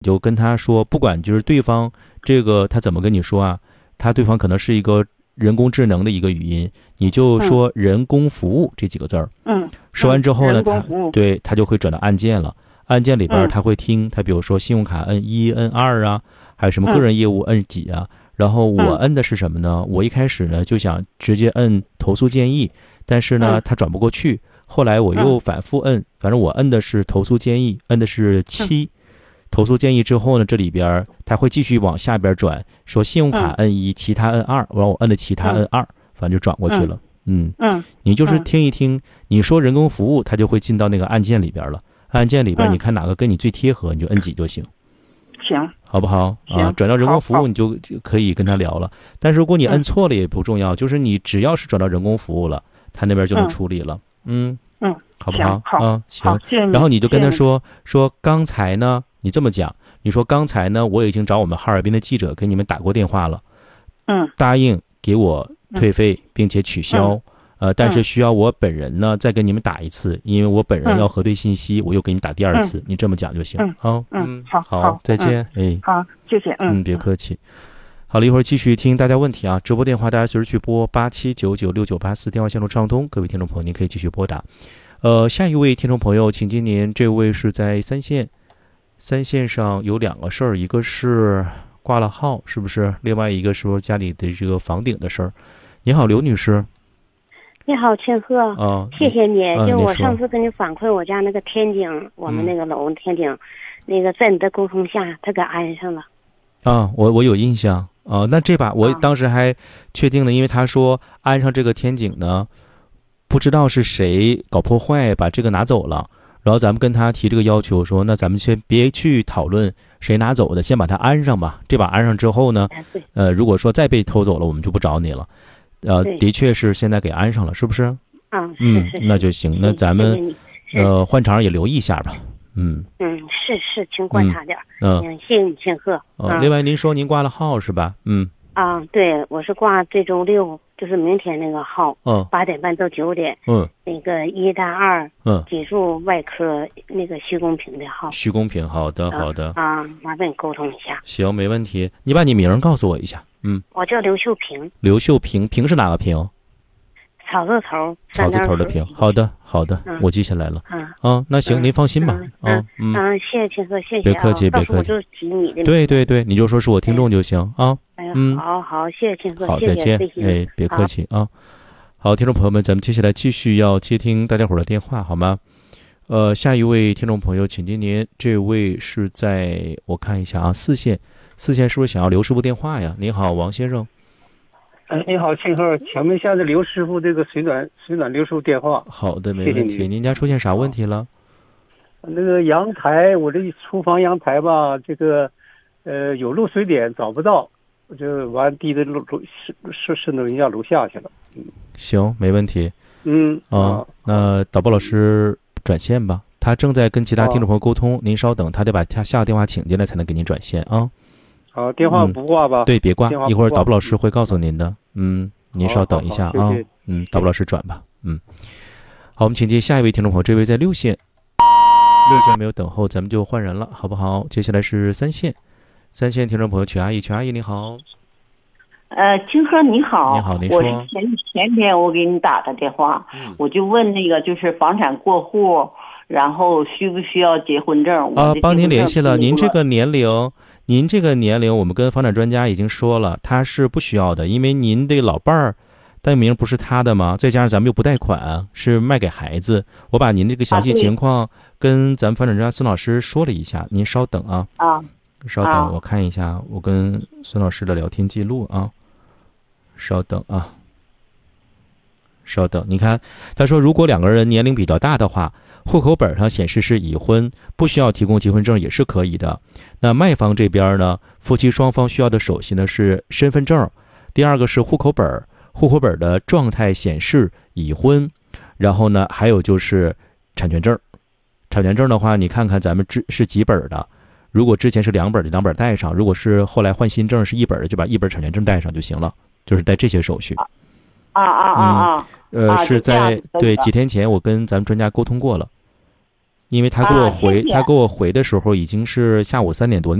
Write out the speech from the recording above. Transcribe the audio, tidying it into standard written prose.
就跟他说，不管就是对方这个他怎么跟你说啊，对方可能是一个人工智能的一个语音，你就说人工服务这几个字儿。说完之后呢，他就会转到按键了。按键里边他会听，他比如说信用卡摁1摁2啊，还有什么个人业务摁几啊。然后我摁的是什么呢？我一开始呢就想直接摁投诉建议，但是呢他转不过去。后来我又反复摁，反正我摁的是投诉建议，摁的是7。投诉建议之后呢，这里边他会继续往下边转，说信用卡摁1，其他摁2，然后我摁的其他摁2，反正就转过去了。你就是听一听，你说人工服务，它就会进到那个按键里边了。按键里边你看哪个跟你最贴合，你就摁几就行。 行， 好不好？转到人工服务你就可以跟他聊了。但是如果你摁错了也不重要，就是你只要是转到人工服务了，他那边就能处理了。好不好？行。然后你就跟他说刚才呢，你这么讲，你说刚才呢，我已经找我们哈尔滨的记者给你们打过电话了，答应给我退费并且取消，但是需要我本人呢再给你们打一次，因为我本人要核对信息，我又给你打第2次，你这么讲就行。好，再见。 好，谢谢。 别客气。好了，一会儿继续听大家问题啊！直播电话大家随时去拨87996984，电话线路畅通，各位听众朋友您可以继续拨打。下一位听众朋友，请今年这位是在三线上有2个事儿，一个是挂了号，是不是？另外一个说家里的这个房顶的事儿。你好，刘女士。 你好，庆贺。谢谢你。就我上次跟你反馈我家那个天井，我们那个楼天井，那个在你的沟通下，他给安上了。 我有印象。那这把我当时还确定了，因为他说安上这个天井呢，不知道是谁搞破坏把这个拿走了，然后咱们跟他提这个要求，说那咱们先别去讨论谁拿走的，先把它安上吧。这把安上之后呢，如果说再被偷走了，我们就不找你了。的确是现在给安上了，是不是？ 是那就行。那咱们换场也留意一下吧。 是，请观察点。谢谢你，庆贺。 另外您说您挂了号是吧？ 对，我是挂这周6，就是明天那个号，8点半到9点。那个1-2，脊柱外科那个徐公平的号。 徐公平，好的。 麻烦你沟通一下。 行，没问题。你把你名告诉我一下。 我叫刘秀平。 刘秀平，平是哪个平？ 草字头。 草字头的平。好的，我记下来了。那行，您放心吧。 谢谢庆贺，谢谢。 别客气。 我就提你的。 对，你就说是我听众就行啊。 好，谢谢庆贺。 好，再见。别客气啊。好，听众朋友们，咱们接下来继续要接听大家伙的电话，好吗？下一位听众朋友，请接您。这位是在我看一下啊，4线是不是想要刘师傅电话呀？您好，王先生。 你好，庆贺，请问一下这刘师傅这个水暖刘师傅电话。 好的，没问题。您家出现啥问题了？ 那个阳台，我这厨房阳台吧，这个有漏水点找不到，我就完滴的渗到人家楼下去了。 行，没问题。那导播老师转线吧，他正在跟其他听众朋友沟通，您稍等，他得把他下个电话请进来才能给您转线啊。 好，电话不挂吧？ 对，别挂，一会儿导播老师会告诉您的。您稍等一下啊。导播老师转吧。好，我们请接下一位听众朋友，这位在6线没有等候，咱们就换人了，好不好？接下来是3线听众朋友曲阿姨你好。 庆贺你好。 你好，您说。 我是前天我给你打的电话，我就问那个就是房产过户，然后需不需要结婚证？ 帮您联系了。您这个年龄，我们跟房产专家已经说了，他是不需要的，因为您这老伴儿单名不是他的吗？再加上咱们又不贷款，是卖给孩子。我把您这个详细情况跟咱们房产专家孙老师说了一下，您稍等啊。稍等，我看一下我跟孙老师的聊天记录啊。稍等，你看，他说如果2个人年龄比较大的话，户口本上显示是已婚，不需要提供结婚证也是可以的。那卖方这边呢，夫妻双方需要的手续呢是身份证，第2个是户口本的状态显示已婚，然后呢还有就是产权证。产权证的话，你看看咱们是几本的，如果之前是2本的，2本带上；如果是后来换新证是1本的，就把1本产权证带上就行了，就是带这些手续。是在几天前我跟咱们专家沟通过了。 因为他给我回的时候已经是下午3点多。